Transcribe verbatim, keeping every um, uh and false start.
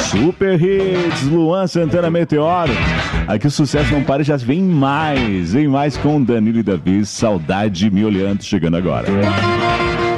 Super Hits, Luan Santana Meteoro. Aqui o sucesso não para, já vem mais. Vem mais com Danilo e Davi, Saudade Me Olhando, chegando agora.